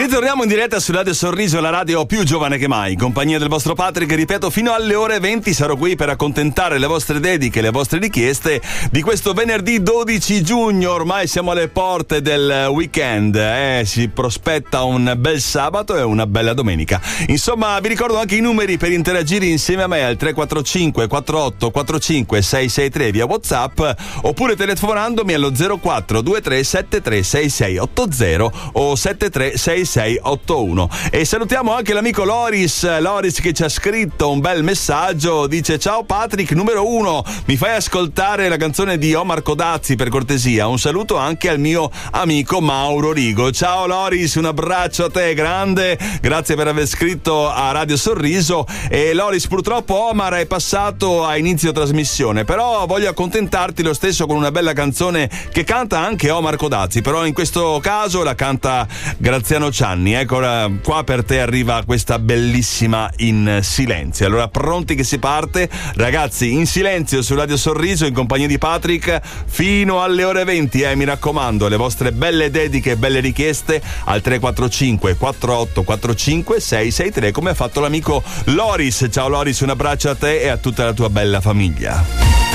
ritorniamo in diretta su Radio Sorriso, la radio più giovane che mai. In compagnia del vostro Patrick, ripeto, fino alle ore 20 sarò qui per accontentare le vostre dediche, le vostre richieste di questo venerdì 12 giugno. Ormai siamo alle porte del weekend, si prospetta un bel sabato e una bella domenica. Insomma, vi ricordo anche i numeri per interagire insieme a me al 345 48 45 663 via WhatsApp, oppure telefonandomi allo 0423 73 6680 o 73 6681. E salutiamo anche l'amico Loris che ci ha scritto un bel messaggio. Dice: ciao Patrick, numero 1, mi fai ascoltare la canzone di Omar Codazzi per cortesia? Un saluto anche al mio amico Mauro Rigo. Ciao Loris, un abbraccio a te grande, grazie per aver scritto a Radio Sorriso. E Loris, purtroppo Omar è passato a inizio trasmissione, però voglio accontentarti lo stesso con una bella canzone che canta anche Omar Codazzi, però in questo caso la canta Graziano Cianni. Ecco, qua per te arriva questa bellissima In Silenzio. Allora, pronti che si parte? Ragazzi, In Silenzio su Radio Sorriso in compagnia di Patrick fino alle ore 20, mi raccomando, le vostre belle dediche e belle richieste al 345 48 45 663, come ha fatto l'amico Loris. Ciao Loris, un abbraccio a te e a tutta la tua bella famiglia.